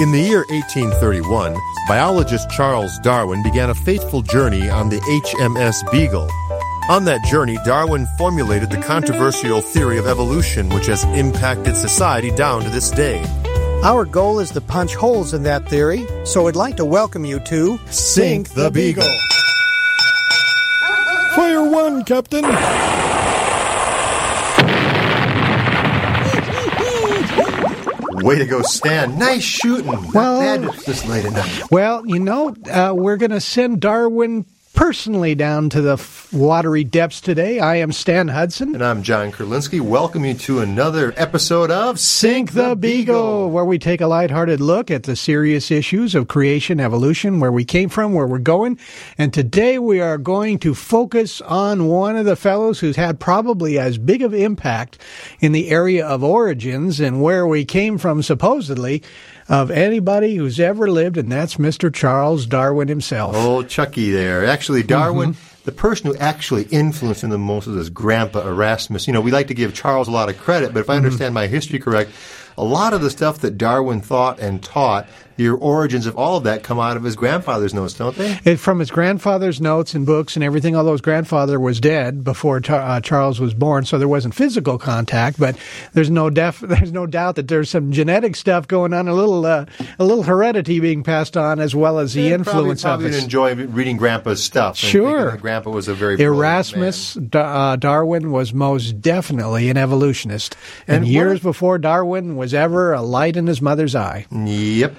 In the year 1831, biologist Charles Darwin began a fateful journey on the HMS Beagle. On that journey, Darwin formulated the controversial theory of evolution, which has impacted society down to this day. Our goal is to punch holes in that theory, so I'd like to welcome you to Sink the Beagle. Fire one, Captain. Way to go, Stan. Nice shooting. Not bad this late at night. Well, we're going to send Darwin personally down to the watery depths today. I am Stan Hudson. And I'm John Kurlinski. Welcome you to another episode of Sink the Beagle, where we take a lighthearted look at the serious issues of creation, evolution, where we came from, where we're going. And today we are going to focus on one of the fellows who's had probably as big of impact in the area of origins and where we came from, supposedly, of anybody who's ever lived, and that's Mr. Charles Darwin himself. Oh, Chucky there. Actually, Darwin, the person who actually influenced him the most was his grandpa, Erasmus. You know, we like to give Charles a lot of credit, but if I understand my history correct, a lot of the stuff that Darwin thought and taught, the origins of all of that come out of his grandfather's notes, don't they? From his grandfather's notes and books and everything, although his grandfather was dead before Charles was born, so there wasn't physical contact, but there's no doubt that there's some genetic stuff going on, a little heredity being passed on, as well as the influence probably of it. Enjoy reading Grandpa's stuff. Sure. Grandpa was a very Erasmus Darwin was most definitely an evolutionist, and years before Darwin was ever a light in his mother's eye. Yep.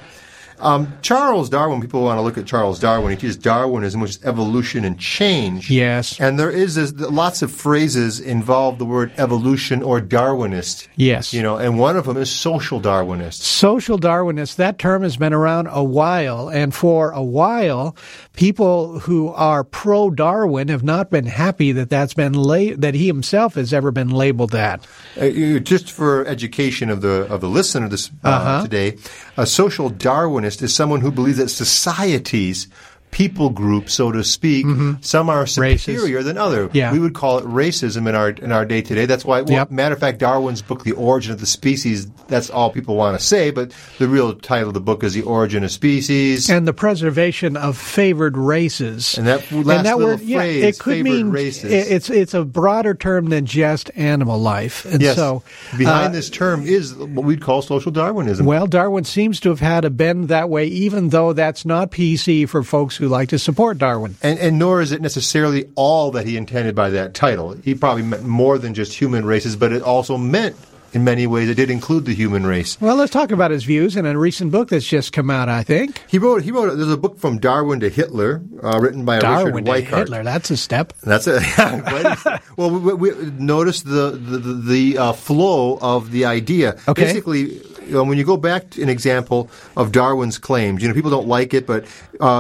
Charles Darwin, people want to look at Charles Darwin. He teaches Darwinism, which is evolution and change. Yes. And there is lots of phrases involve the word evolution or Darwinist. Yes. You know, and one of them is social Darwinist. Social Darwinist, that term has been around a while, and for a while, people who are pro-Darwin have not been happy that that he himself has ever been labeled that. Just for education of the listener today, a social Darwinist is someone who believes that societies, people groups, so to speak, some are superior than others. Yeah. We would call it racism in our day today. That's why, matter of fact, Darwin's book, The Origin of the Species, that's all people want to say, but the real title of the book is The Origin of Species. And the preservation of favored races. And that last little phrase, it could favored mean races. It's a broader term than just animal life. And yes. So behind this term is what we'd call social Darwinism. Well, Darwin seems to have had a bend that way, even though that's not PC for folks who like to support Darwin. And nor is it necessarily all that he intended by that title. He probably meant more than just human races, but it also meant, in many ways, it did include the human race. Well, let's talk about his views in a recent book that's just come out, I think. He wrote. There's a book from Darwin to Hitler, written by Darwin Richard Weikart. to Hitler, that's a step. That's a well. We notice the flow of the idea. Okay. Basically, when you go back to an example of Darwin's claims, people don't like it, but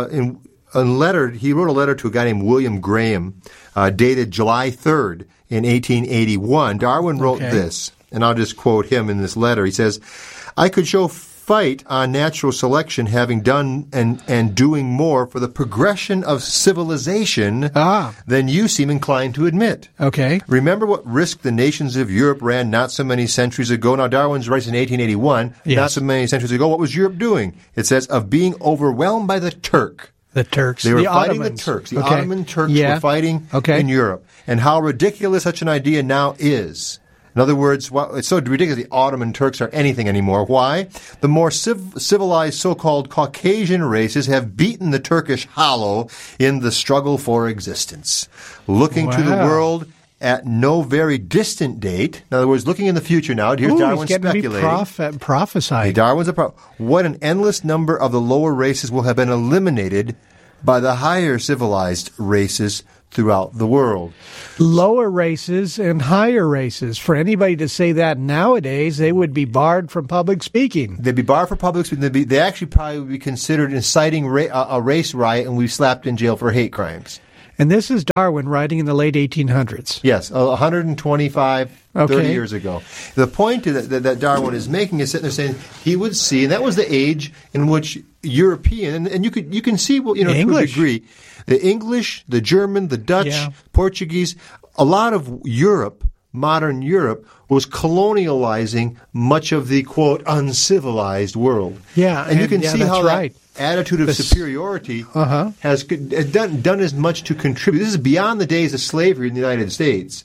he wrote a letter to a guy named William Graham, dated July 3rd in 1881. Darwin wrote this, and I'll just quote him in this letter. He says, "I could show fight on natural selection having done and doing more for the progression of civilization than you seem inclined to admit. Okay. Remember what risk the nations of Europe ran not so many centuries ago." Now, Darwin's writes in 1881, not so many centuries ago. What was Europe doing? It says, of being overwhelmed by the Turk. The Turks. They were fighting Ottomans. the Turks. The Ottoman Turks were fighting in Europe. And how ridiculous such an idea now is. In other words, it's so ridiculous the Ottoman Turks are anything anymore. Why? The more civilized so-called Caucasian races have beaten the Turkish hollow in the struggle for existence. Looking to the world at no very distant date. In other words, looking in the future now. Here's Darwin speculating. Prophesying. Darwin's what an endless number of the lower races will have been eliminated by the higher civilized races throughout the world. Lower races and higher races. For anybody to say that nowadays, they would be barred from public speaking. They'd be barred from public speaking. They actually probably would be considered inciting a race riot and be slapped in jail for hate crimes. And this is Darwin writing in the late 1800s. Yes, 125, 30 years ago. The point that Darwin is making is sitting there saying he would see, and that was the age in which European, and you can see, to a degree, the English, the German, the Dutch, Portuguese, a lot of Europe modern Europe was colonializing much of the, quote, uncivilized world. Yeah, and you can see that's how right. that attitude of superiority has done as much to contribute. This is beyond the days of slavery in the United States.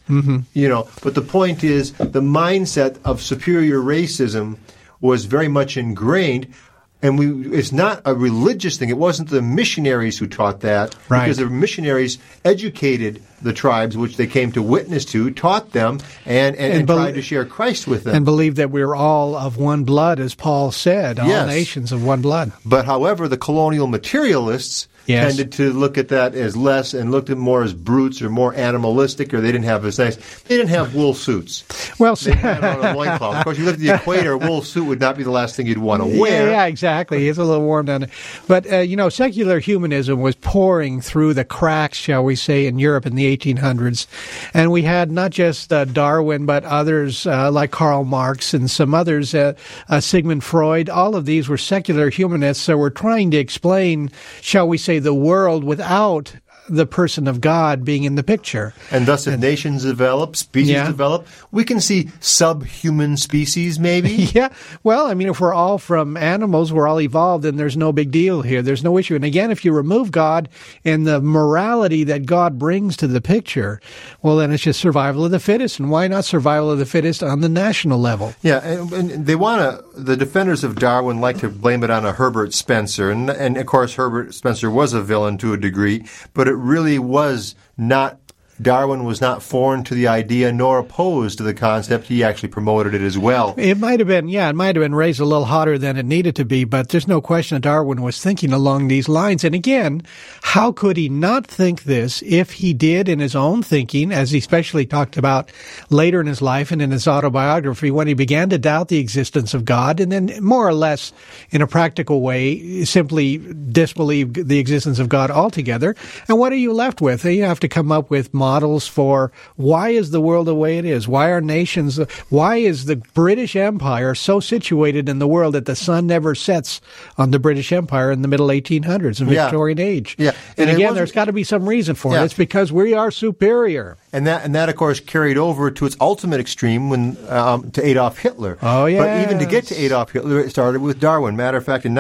But the point is the mindset of superior racism was very much ingrained. And it's not a religious thing. It wasn't the missionaries who taught that. Right. Because the missionaries educated the tribes which they came to witness to, taught them, and tried to share Christ with them. And believed that we're all of one blood, as Paul said, all nations of one blood. But however, the colonial materialists tended to look at that as less and looked at more as brutes or more animalistic, or they didn't have as nice. They didn't have wool suits. Well, they had on a loincloth. Of course, you look at the equator, a wool suit would not be the last thing you'd want to wear. Yeah, exactly. It's a little warm down there. But, secular humanism was pouring through the cracks, shall we say, in Europe in the 1800s. And we had not just Darwin, but others like Karl Marx and some others, Sigmund Freud. All of these were secular humanists that were trying to explain, shall we say, the world without the person of God being in the picture. And thus, if nations develop, species develop, we can see subhuman species, maybe? Yeah. Well, I mean, if we're all from animals, we're all evolved, then there's no big deal here. There's no issue. And again, if you remove God and the morality that God brings to the picture, well, then it's just survival of the fittest. And why not survival of the fittest on the national level? Yeah, and they the defenders of Darwin like to blame it on a Herbert Spencer. And of course, Herbert Spencer was a villain to a degree, but it really was not, Darwin was not foreign to the idea nor opposed to the concept. He actually promoted it as well. It might have been raised a little hotter than it needed to be, but there's no question that Darwin was thinking along these lines. And again, how could he not think this if he did in his own thinking, as he especially talked about later in his life and in his autobiography, when he began to doubt the existence of God, and then more or less in a practical way, simply disbelieve the existence of God altogether. And what are you left with? You have to come up with models for why is the world the way it is? Why are nations, why is the British Empire so situated in the world that the sun never sets on the British Empire in the middle 1800s, the Victorian age? Yeah. And again, there's got to be some reason for it. It's because we are superior. And that, of course, carried over to its ultimate extreme to Adolf Hitler. Oh, yeah. But even to get to Adolf Hitler, it started with Darwin. Matter of fact, in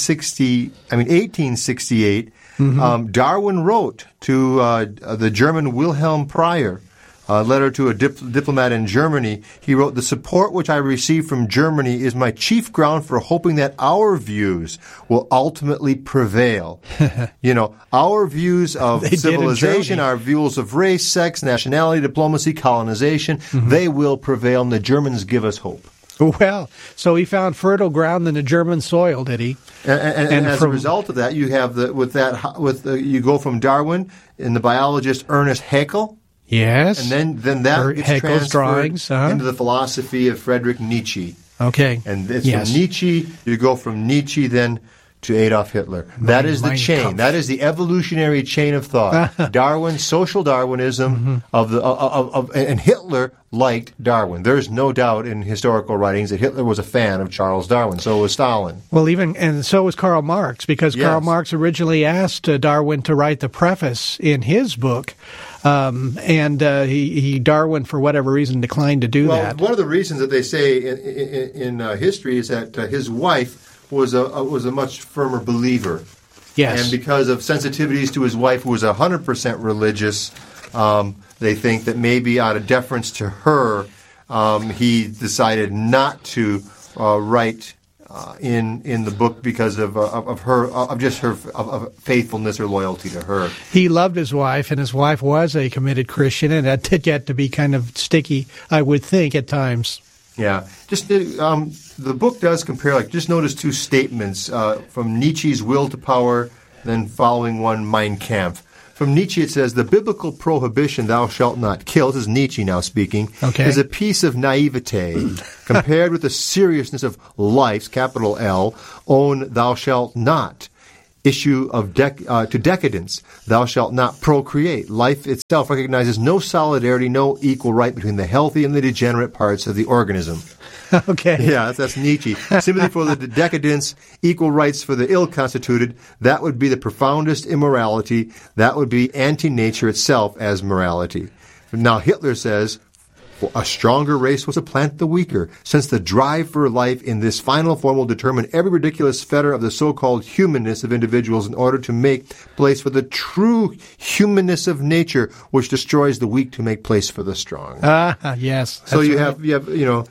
1868, Darwin wrote to the German Wilhelm Preyer, a letter to a diplomat in Germany. He wrote, "The support which I receive from Germany is my chief ground for hoping that our views will ultimately prevail." Our views of civilization, our views of race, sex, nationality, diplomacy, colonization, they will prevail, and the Germans give us hope. Well, so he found fertile ground in the German soil, did he? And as a result of that, you have you go from Darwin and the biologist Ernest Haeckel. Yes. And then that gets Haeckel's transferred into the philosophy of Friedrich Nietzsche. Okay. And it's from Nietzsche, you go from Nietzsche then to Adolf Hitler. That is the chain. Kampf. That is the evolutionary chain of thought. Darwin, social Darwinism and Hitler liked Darwin. There is no doubt in historical writings that Hitler was a fan of Charles Darwin. So was Stalin. Well, and so was Karl Marx, because Karl Marx originally asked Darwin to write the preface in his book. Darwin, for whatever reason, declined to do that. One of the reasons that they say in history is that his wife was a much firmer believer. Yes. And because of sensitivities to his wife, who was 100% religious, they think that maybe out of deference to her, he decided not to write in the book because of her faithfulness or loyalty to her. He loved his wife, and his wife was a committed Christian, and that did get to be kind of sticky, I would think, at times. Yeah. Just the book does compare, just notice two statements from Nietzsche's Will to Power, then following one, Mein Kampf. From Nietzsche it says, "The biblical prohibition, thou shalt not kill," this is Nietzsche now speaking, "is a piece of naivete compared with the seriousness of life's, capital L, own thou shalt not. Issue of to decadence, thou shalt not procreate. Life itself recognizes no solidarity, no equal right between the healthy and the degenerate parts of the organism." Okay. Yeah, that's Nietzsche. Sympathy for the decadence, equal rights for the ill-constituted, that would be the profoundest immorality. That would be anti-nature itself as morality. Now Hitler says, A stronger race will supplant the weaker, since the drive for life in this final form will determine every ridiculous fetter of the so-called humanness of individuals in order to make place for the true humanness of nature, which destroys the weak to make place for the strong. Yes. So you have you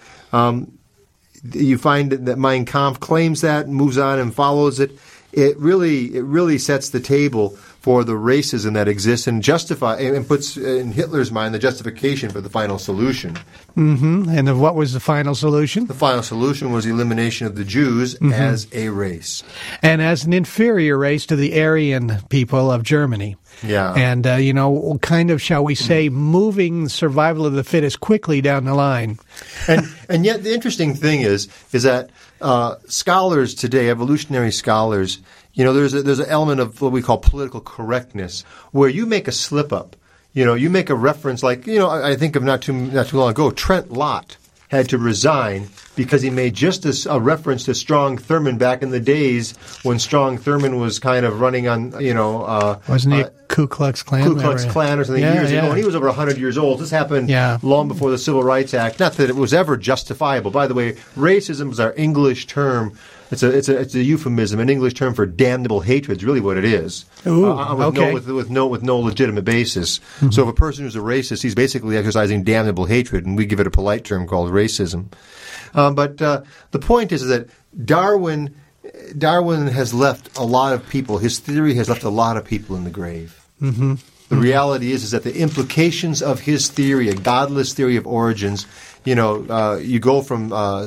find that Mein Kampf claims that, moves on and follows it. It really sets the table for the racism that exists and puts in Hitler's mind the justification for the final solution. Mm-hmm. And what was the final solution? The final solution was the elimination of the Jews as a race. And as an inferior race to the Aryan people of Germany. Yeah. And, kind of, shall we say, moving survival of the fittest quickly down the line. And yet the interesting thing is that scholars today, evolutionary scholars, there's an element of what we call political correctness, where you make a slip up. You make a reference like, I think of not too long ago, Trent Lott had to resign because he made just a reference to Strong Thurmond back in the days when Strong Thurmond was kind of running on, wasn't he a Ku Klux Klan? Ku Klux Klan or something years ago, and he was over 100 years old. This happened long before the Civil Rights Act. Not that it was ever justifiable. By the way, racism is our English term. It's a euphemism, an English term for damnable hatred. It's really what it is. Ooh, with no legitimate basis. Mm-hmm. So if a person who's a racist, he's basically exercising damnable hatred, and we give it a polite term called racism. But the point is that Darwin has left a lot of people. His theory has left a lot of people in the grave. Mm-hmm. The reality is that the implications of his theory, a godless theory of origins, you go from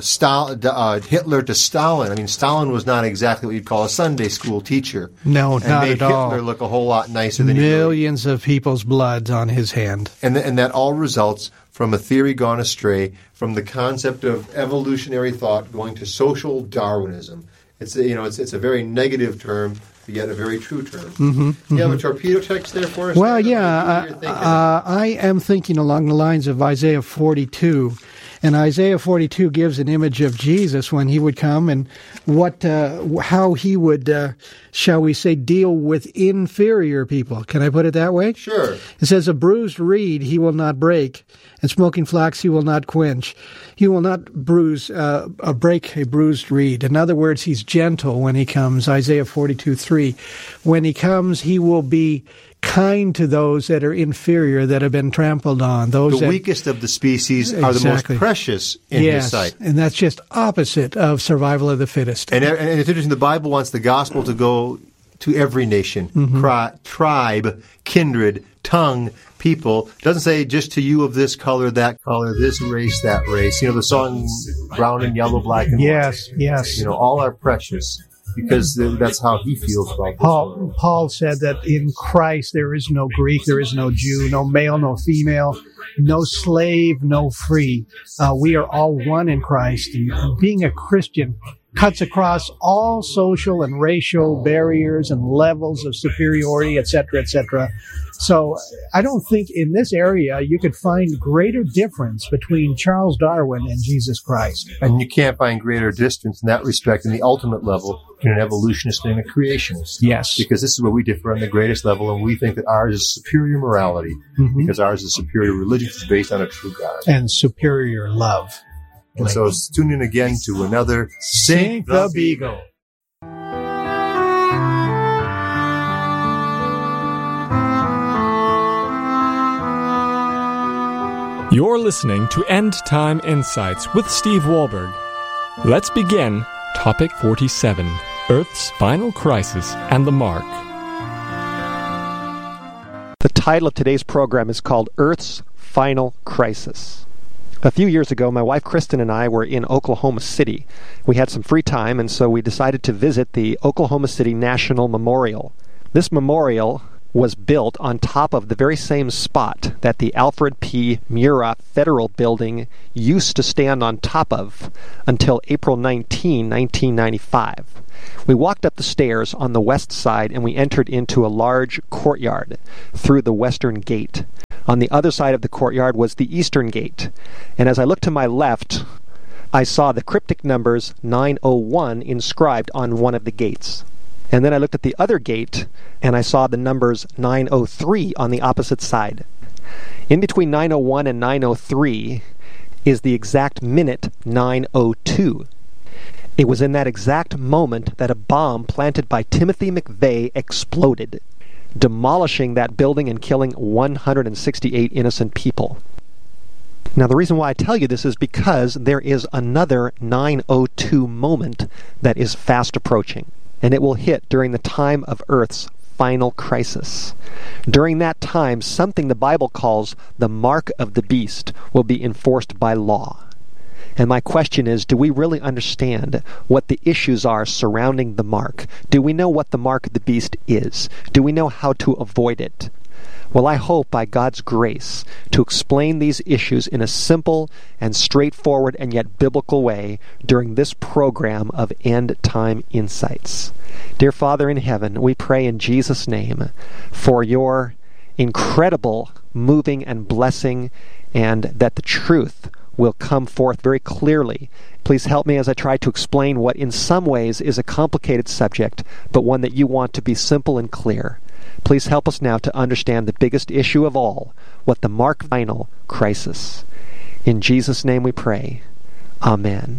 Hitler to Stalin. I mean, Stalin was not exactly what you'd call a Sunday school teacher. No, not at all. Hitler look a whole lot nicer than millions of people's blood on his hand. And that all results from a theory gone astray, from the concept of evolutionary thought going to social Darwinism. It's a very negative term, yet a very true term. Mm-hmm, you have a torpedo text there for us? Well, I am thinking along the lines of Isaiah 42. And Isaiah 42 gives an image of Jesus when he would come and how he would, shall we say, deal with inferior people. Can I put it that way? Sure. It says, a bruised reed he will not break, and smoking flax he will not quench. He will not break a bruised reed. In other words, he's gentle when he comes. Isaiah 42:3. When he comes, he will be kind to those that are inferior, that have been trampled on. The weakest of the species are the most precious in his sight. And that's just opposite of survival of the fittest. And it's interesting, the Bible wants the gospel to go to every nation, tribe, kindred, tongue, people. It doesn't say just to you of this color, that color, this race, that race. The song brown and yellow, black and white. Yes. All are precious. Because that's how he feels about this. Paul said that in Christ there is no Greek, there is no Jew, no male, no female, no slave, no free. We are all one in Christ. And being a Christian cuts across all social and racial barriers and levels of superiority, etc., etc. So I don't think in this area you could find greater difference between Charles Darwin and Jesus Christ. And you can't find greater distance in that respect in the ultimate level in an evolutionist and a creationist. Yes. Because this is where we differ on the greatest level, and we think that ours is superior morality, because ours is superior religion is based on a true God. And superior love. And so tune in again to another Sink the Beagle. You're listening to End Time Insights with Steve Wahlberg. Let's begin Topic 47, Earth's Final Crisis and the Mark. The title of today's program is called Earth's Final Crisis. A few years ago, my wife Kristen and I were in Oklahoma City. We had some free time, and so we decided to visit the Oklahoma City National Memorial. This memorial was built on top of the very same spot that the Alfred P. Murat Federal Building used to stand on top of until April 19, 1995. We walked up the stairs on the west side and we entered into a large courtyard through the western gate. On the other side of the courtyard was the eastern gate. And as I looked to my left, I saw the cryptic numbers 901 inscribed on one of the gates. And then I looked at the other gate, and I saw the numbers 903 on the opposite side. In between 901 and 903 is the exact minute 9:02. It was in that exact moment that a bomb planted by Timothy McVeigh exploded, demolishing that building and killing 168 innocent people. Now, the reason why I tell you this is because there is another 9:02 moment that is fast approaching, and it will hit during the time of Earth's final crisis. During that time, something the Bible calls the mark of the beast will be enforced by law. And my question is, do we really understand what the issues are surrounding the mark? Do we know what the mark of the beast is? Do we know how to avoid it? Well, I hope by God's grace to explain these issues in a simple and straightforward and yet biblical way during this program of End Time Insights. Dear Father in heaven, we pray in Jesus' name for your incredible moving and blessing, and that the truth will come forth very clearly. Please help me as I try to explain what in some ways is a complicated subject, but one that you want to be simple and clear. Please help us now to understand the biggest issue of all, what the mark final crisis. In Jesus' name we pray. Amen.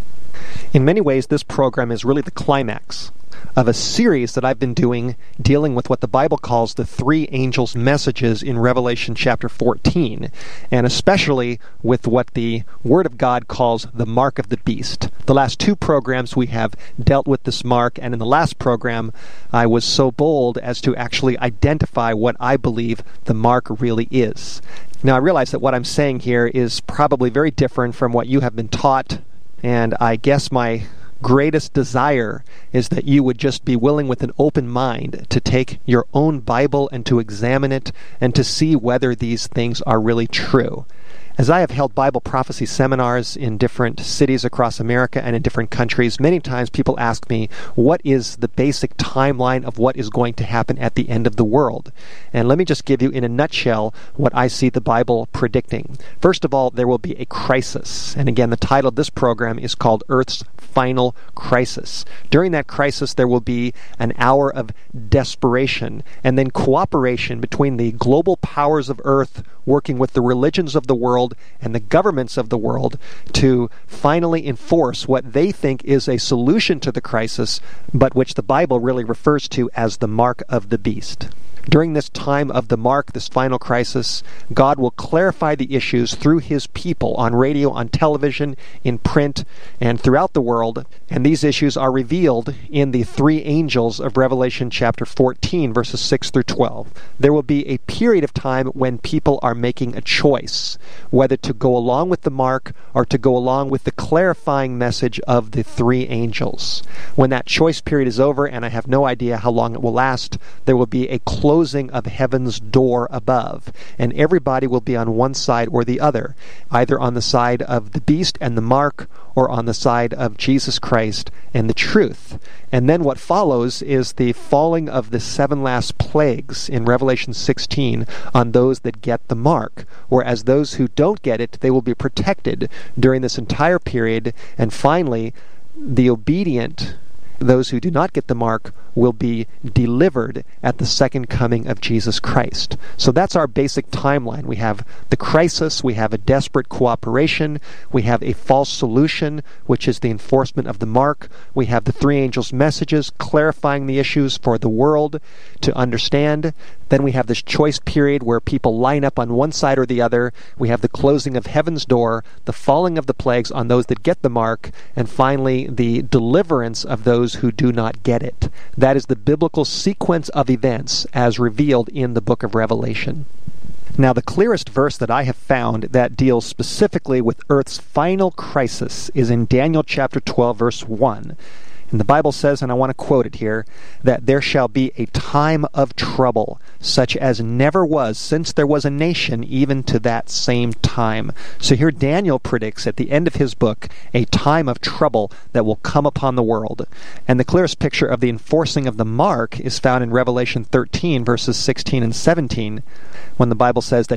In many ways, this program is really the climax of a series that I've been doing dealing with what the Bible calls the three angels' messages in Revelation chapter 14, and especially with what the Word of God calls the mark of the beast. The last two programs we have dealt with this mark, and in the last program I was so bold as to actually identify what I believe the mark really is. Now, I realize that what I'm saying here is probably very different from what you have been taught, and I guess my greatest desire is that you would just be willing with an open mind to take your own Bible and to examine it and to see whether these things are really true. As I have held Bible prophecy seminars in different cities across America and in different countries, many times people ask me, what is the basic timeline of what is going to happen at the end of the world? And let me just give you in a nutshell what I see the Bible predicting. First of all, there will be a crisis. And again, the title of this program is called Earth's Final Crisis. During that crisis, there will be an hour of desperation and then cooperation between the global powers of Earth working with the religions of the world and the governments of the world to finally enforce what they think is a solution to the crisis, but which the Bible really refers to as the mark of the beast. During this time of the mark, this final crisis, God will clarify the issues through His people on radio, on television, in print, and throughout the world. And these issues are revealed in the three angels of Revelation chapter 14, verses 6 through 12. There will be a period of time when people are making a choice, whether to go along with the mark or to go along with the clarifying message of the three angels. When that choice period is over, and I have no idea how long it will last, there will be a closing of heaven's door above, and everybody will be on one side or the other, either on the side of the beast and the mark or on the side of Jesus Christ and the truth. And then what follows is the falling of the seven last plagues in Revelation 16 on those that get the mark, whereas those who don't get it, they will be protected during this entire period, and finally the obedient, those who do not get the mark, will be delivered at the second coming of Jesus Christ. So that's our basic timeline. We have the crisis, we have a desperate cooperation, we have a false solution, which is the enforcement of the mark, we have the three angels' messages clarifying the issues for the world to understand. Then we have this choice period where people line up on one side or the other. We have the closing of heaven's door, the falling of the plagues on those that get the mark, and finally the deliverance of those who do not get it. That is the biblical sequence of events as revealed in the book of Revelation. Now, the clearest verse that I have found that deals specifically with Earth's final crisis is in Daniel chapter 12, verse 1. And the Bible says, and I want to quote it here, that there shall be a time of trouble, such as never was since there was a nation, even to that same time. So here Daniel predicts at the end of his book a time of trouble that will come upon the world. And the clearest picture of the enforcing of the mark is found in Revelation 13, verses 16 and 17, when the Bible says that